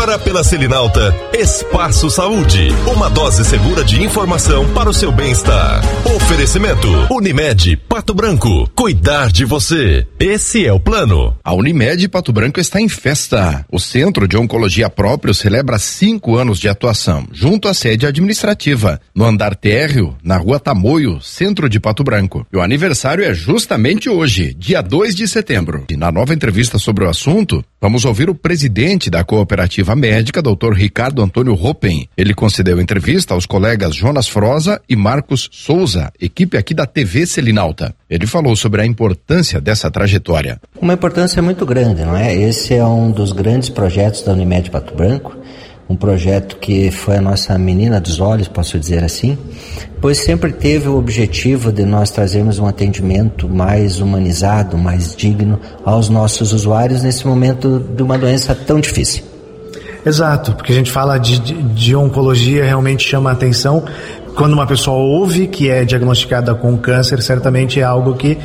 Agora pela Selinalta, Espaço Saúde, uma dose segura de informação para o seu bem-estar. Oferecimento, Unimed Pato Branco, cuidar de você, esse é o plano. A Unimed Pato Branco está em festa. O Centro de Oncologia Próprio celebra 5 anos de atuação, junto à sede administrativa, no andar térreo, na Rua Tamoio, centro de Pato Branco. E o aniversário é justamente hoje, dia 2 de setembro. E na nova entrevista sobre o assunto, vamos ouvir o presidente da Cooperativa Médica, Dr. Ricardo Antônio Ropen. Ele concedeu entrevista aos colegas Jonas Froza e Marcos Souza, equipe aqui da TV Selinalta. Ele falou sobre a importância dessa trajetória. Uma importância muito grande, não é? Esse é um dos grandes projetos da Unimed Pato Branco, um projeto que foi a nossa menina dos olhos, posso dizer assim, pois sempre teve o objetivo de nós trazermos um atendimento mais humanizado, mais digno aos nossos usuários nesse momento de uma doença tão difícil. Exato, porque a gente fala de oncologia, realmente chama a atenção. Quando uma pessoa ouve que é diagnosticada com câncer, certamente é algo que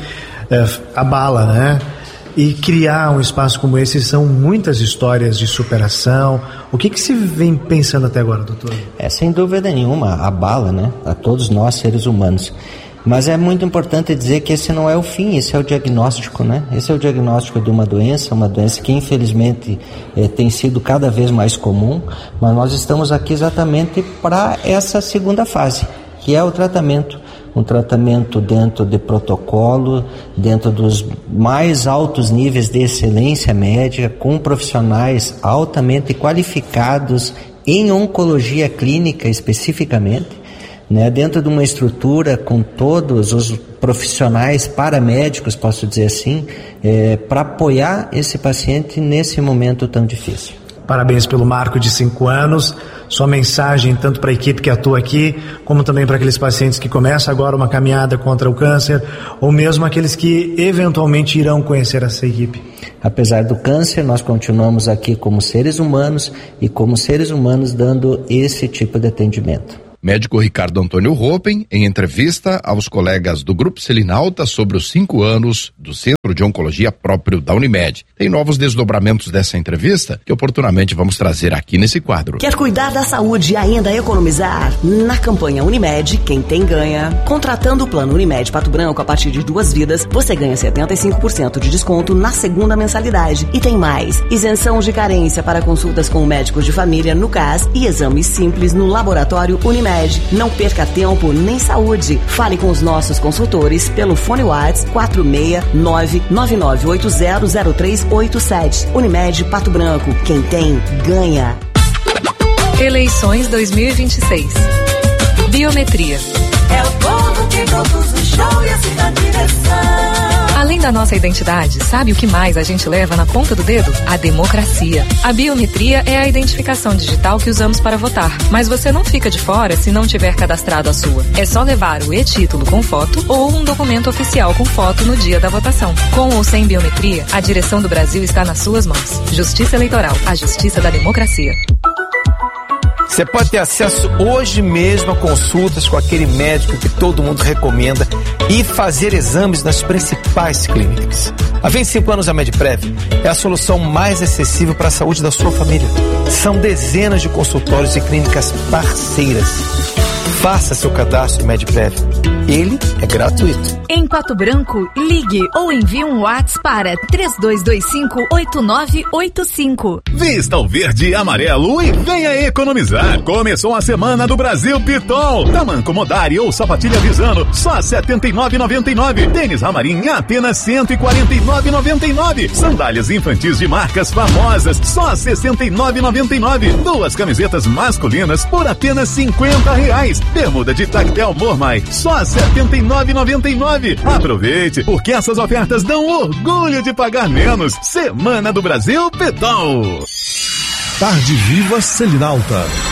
abala, né? E criar um espaço como esse são muitas histórias de superação. O que se vem pensando até agora, doutor? Sem dúvida nenhuma, abala, né? A todos nós, seres humanos. Mas é muito importante dizer que esse não é o fim, esse é o diagnóstico, né? Esse é o diagnóstico de uma doença que infelizmente tem sido cada vez mais comum, mas nós estamos aqui exatamente para essa segunda fase, que é o tratamento. Um tratamento dentro de protocolo, dentro dos mais altos níveis de excelência médica, com profissionais altamente qualificados em oncologia clínica especificamente, né, dentro de uma estrutura com todos os profissionais paramédicos, posso dizer assim, para apoiar esse paciente nesse momento tão difícil. Parabéns pelo marco de 5 anos, sua mensagem tanto para a equipe que atua aqui, como também para aqueles pacientes que começam agora uma caminhada contra o câncer, ou mesmo aqueles que eventualmente irão conhecer essa equipe. Apesar do câncer, nós continuamos aqui como seres humanos e como seres humanos dando esse tipo de atendimento. Médico Ricardo Antônio Ropen, em entrevista aos colegas do Grupo Selinalta sobre os 5 anos do Centro de Oncologia Próprio da Unimed. Tem novos desdobramentos dessa entrevista que oportunamente vamos trazer aqui nesse quadro. Quer cuidar da saúde e ainda economizar? Na campanha Unimed, quem tem ganha. Contratando o plano Unimed Pato Branco a partir de 2 vidas, você ganha 75% de desconto na segunda mensalidade. E tem mais, isenção de carência para consultas com médicos de família no CAS e exames simples no laboratório Unimed. Não perca tempo nem saúde. Fale com os nossos consultores pelo fone WhatsApp 469-9980-0387. Unimed Pato Branco. Quem tem, ganha. Eleições 2026. Biometria. É o povo que conduz o show e a cidade direção. Além da nossa identidade, sabe o que mais a gente leva na ponta do dedo? A democracia. A biometria é a identificação digital que usamos para votar. Mas você não fica de fora se não tiver cadastrado a sua. É só levar o e-título com foto ou um documento oficial com foto no dia da votação. Com ou sem biometria, a direção do Brasil está nas suas mãos. Justiça Eleitoral, a justiça da democracia. Você pode ter acesso hoje mesmo a consultas com aquele médico que todo mundo recomenda e fazer exames nas principais clínicas. Há 25 anos a Medprev é a solução mais acessível para a saúde da sua família. São dezenas de consultórios e clínicas parceiras. Faça seu cadastro Medprev. Ele é gratuito. Em Pato Branco, ligue ou envie um WhatsApp para 3225-8985. Vista o verde e amarelo e venha economizar. Começou a semana do Brasil Pitol. Tamanco Modari ou sapatilha Visano, só R$ 79,99. Tênis Ramarim, apenas R$ 149,99. Sandálias infantis de marcas famosas, só R$ 69,99. 2 camisetas masculinas por apenas R$ 50. Bermuda de tactel Mormai, só R$ 79,99. Aproveite, porque essas ofertas dão orgulho de pagar menos. Semana do Brasil Pitol. Tarde Viva Selinalta.